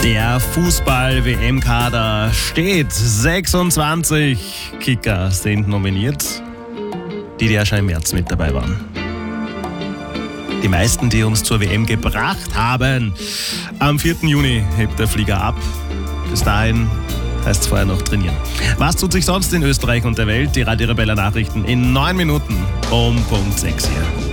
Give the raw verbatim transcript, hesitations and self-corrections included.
Der Fußball-W M-Kader steht. sechsundzwanzig Kicker sind nominiert, die, die ja schon im März mit dabei waren. Die meisten, die uns zur W M gebracht haben. Am vierten Juni hebt der Flieger ab. Bis dahin heißt es vorher noch trainieren. Was tut sich sonst in Österreich und der Welt? Die Radio Arabella Nachrichten in neun Minuten um Punkt sechs hier.